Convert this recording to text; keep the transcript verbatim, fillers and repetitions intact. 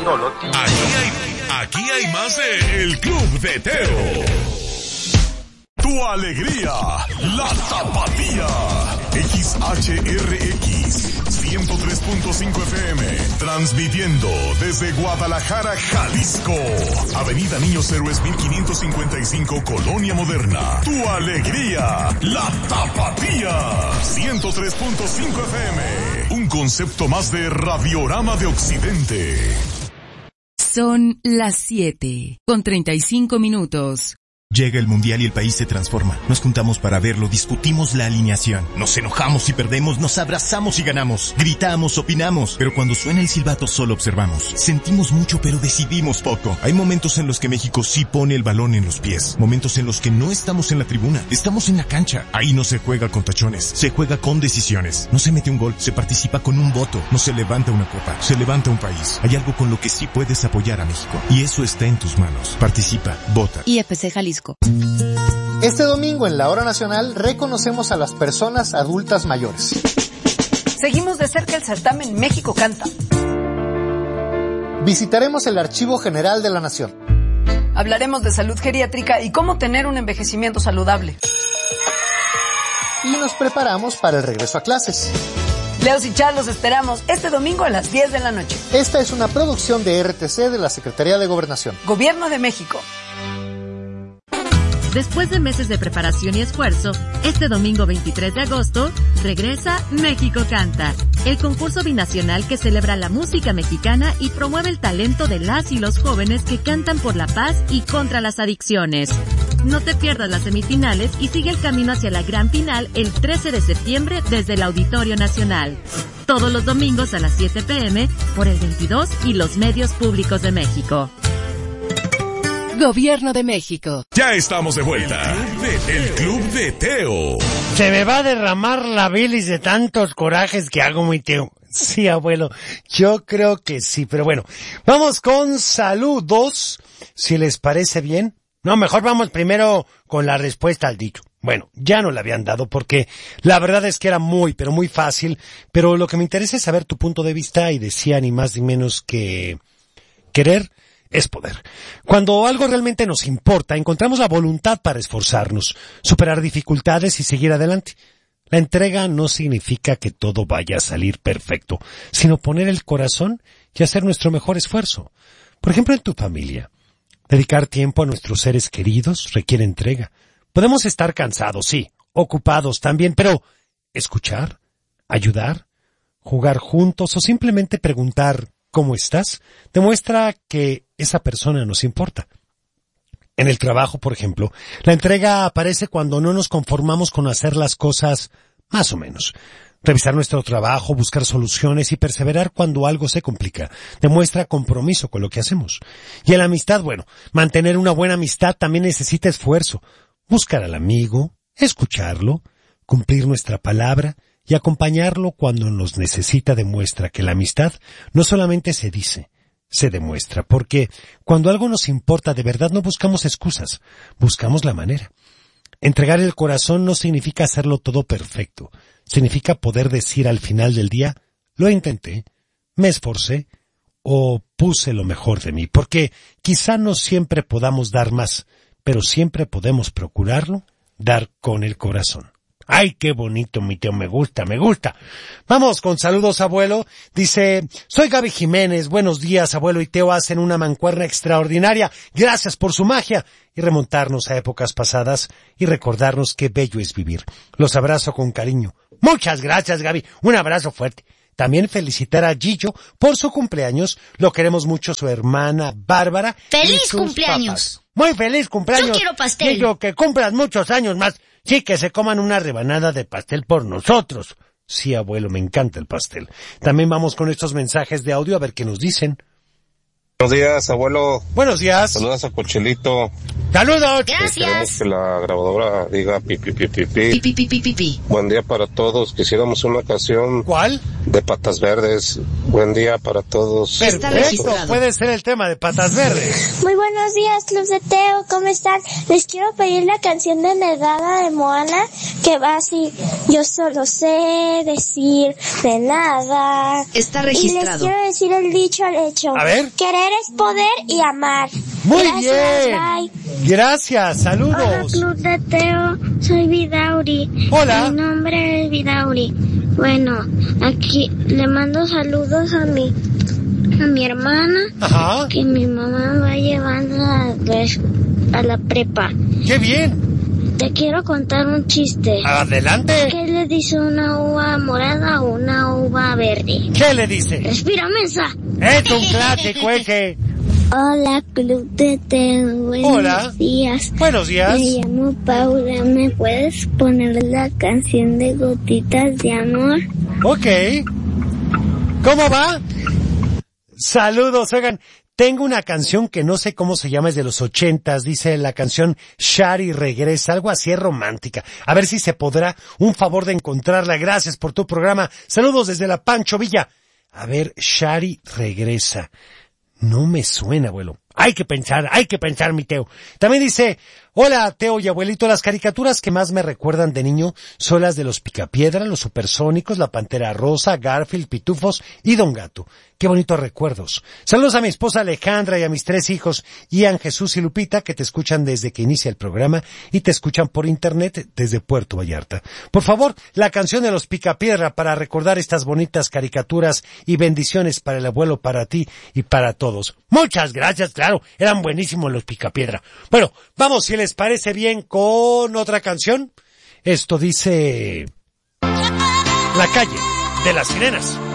Aquí hay, aquí hay más de El Club de Teo. Tu alegría, la Tapatía. X H R X ciento tres punto cinco F M, transmitiendo desde Guadalajara, Jalisco. Avenida Niños Héroes mil quinientos cincuenta y cinco, Colonia Moderna. Tu alegría, la Tapatía. ciento tres punto cinco F M, un concepto más de Radiorama de Occidente. Son las siete, con treinta y cinco minutos. Llega el Mundial y el país se transforma. Nos juntamos para verlo, discutimos la alineación. Nos enojamos y perdemos, nos abrazamos y ganamos. Gritamos, opinamos, pero cuando suena el silbato solo observamos. Sentimos mucho pero decidimos poco. Hay momentos en los que México sí pone el balón en los pies. Momentos en los que no estamos en la tribuna, estamos en la cancha. Ahí no se juega con tachones, se juega con decisiones. No se mete un gol, se participa con un voto. No se levanta una copa, se levanta un país. Hay algo con lo que sí puedes apoyar a México. Y eso está en tus manos. Participa, vota. I F C Jalisco. Este domingo en la Hora Nacional reconocemos a las personas adultas mayores. Seguimos de cerca el certamen México Canta. Visitaremos el Archivo General de la Nación. Hablaremos de salud geriátrica y cómo tener un envejecimiento saludable. Y nos preparamos para el regreso a clases. Leos y Char los esperamos este domingo a las diez de la noche. Esta es una producción de R T C de la Secretaría de Gobernación. Gobierno de México. Después de meses de preparación y esfuerzo, este domingo veintitrés de agosto, regresa México Canta, el concurso binacional que celebra la música mexicana y promueve el talento de las y los jóvenes que cantan por la paz y contra las adicciones. No te pierdas las semifinales y sigue el camino hacia la gran final el trece de septiembre desde el Auditorio Nacional. Todos los domingos a las siete pe eme por el veintidós y los medios públicos de México. Gobierno de México. Ya estamos de vuelta. El Club de Teo. Se me va a derramar la bilis de tantos corajes que hago, mi Teo. Sí, abuelo, yo creo que sí, pero bueno, vamos con saludos, si les parece bien. No, mejor vamos primero con la respuesta al dicho. Bueno, ya no la habían dado porque la verdad es que era muy, pero muy fácil, pero lo que me interesa es saber tu punto de vista y decía ni más ni menos que querer es poder. Cuando algo realmente nos importa, encontramos la voluntad para esforzarnos, superar dificultades y seguir adelante. La entrega no significa que todo vaya a salir perfecto, sino poner el corazón y hacer nuestro mejor esfuerzo. Por ejemplo, en tu familia, dedicar tiempo a nuestros seres queridos requiere entrega. Podemos estar cansados, sí, ocupados también, pero escuchar, ayudar, jugar juntos o simplemente preguntar ¿cómo estás?, demuestra que esa persona nos importa. En el trabajo, por ejemplo, la entrega aparece cuando no nos conformamos con hacer las cosas más o menos. Revisar nuestro trabajo, buscar soluciones y perseverar cuando algo se complica demuestra compromiso con lo que hacemos. Y en la amistad, bueno, mantener una buena amistad también necesita esfuerzo. Buscar al amigo, escucharlo, cumplir nuestra palabra y acompañarlo cuando nos necesita demuestra que la amistad no solamente se dice, se demuestra, porque cuando algo nos importa de verdad no buscamos excusas, buscamos la manera. Entregar el corazón no significa hacerlo todo perfecto, significa poder decir al final del día, lo intenté, me esforcé o puse lo mejor de mí, porque quizá no siempre podamos dar más, pero siempre podemos procurarlo, dar con el corazón. ¡Ay, qué bonito, mi Teo! Me gusta, me gusta. Vamos con saludos, abuelo. Dice, soy Gaby Jiménez. Buenos días, abuelo y Teo hacen una mancuerna extraordinaria. Gracias por su magia. Y remontarnos a épocas pasadas y recordarnos qué bello es vivir. Los abrazo con cariño. Muchas gracias, Gaby. Un abrazo fuerte. También felicitar a Gillo por su cumpleaños. Lo queremos mucho, su hermana Bárbara. ¡Feliz cumpleaños! Papás. Muy feliz cumpleaños. Yo quiero pastel. Gillo, que cumplas muchos años más. Sí, que se coman una rebanada de pastel por nosotros. Sí, abuelo, me encanta el pastel. También vamos con estos mensajes de audio a ver qué nos dicen. Buenos días, abuelo. Buenos días. Saludos a Cochelito. ¡Saludos! Gracias. Queremos que la grabadora diga pi, pi, pi, pi, pi. Pi, pi, pi, pi, pi, pi. Buen día para todos. Quisiéramos una canción. ¿Cuál? De Patas Verdes. Buen día para todos. Está Perfecto, registrado. puede ser el tema de Patas Verdes. Muy buenos días, Club de Teo, ¿cómo están? Les quiero pedir la canción de Negada de Moana, que va así: yo solo sé decir de nada. Está Y les registrado. quiero decir el dicho al hecho. A ver. Querer es poder y amar. Muy Gracias, bien. bye. Gracias, Hola, saludos. Club de Teo, soy Vidauri. Hola. Mi nombre es Vidauri. Bueno, aquí le mando saludos a mi, a mi hermana, Ajá. que mi mamá va llevando a, a la prepa. ¡Qué bien! Te quiero contar un chiste. Adelante. ¿Qué le dice una uva morada a una uva verde? ¿Qué le dice? Respira, mensa. Es un clásico ese. Hola, Club de Teo. Buenos Hola. días. Buenos días. Me llamo Paula. ¿Me puedes poner la canción de Gotitas de Amor? Ok. ¿Cómo va? Saludos, oigan. Tengo una canción que no sé cómo se llama, es de los ochentas, dice la canción Shari Regresa, algo así, es romántica. A ver si se podrá, un favor de encontrarla. Gracias por tu programa. Saludos desde la Pancho Villa. A ver, Shari Regresa. No me suena, abuelo. Hay que pensar, hay que pensar, mi Teo. También dice, hola, Teo y abuelito, las caricaturas que más me recuerdan de niño son las de los Picapiedra, los Supersónicos, la Pantera Rosa, Garfield, Pitufos y Don Gato. Qué bonitos recuerdos. Saludos a mi esposa Alejandra y a mis tres hijos, Ian, Jesús y Lupita, que te escuchan desde que inicia el programa y te escuchan por internet desde Puerto Vallarta. Por favor, la canción de los Picapiedra para recordar estas bonitas caricaturas y bendiciones para el abuelo, para ti y para todos. Muchas gracias, claro, eran buenísimos los Picapiedra. Bueno, vamos, si les parece bien, con otra canción. Esto dice La calle de las sirenas.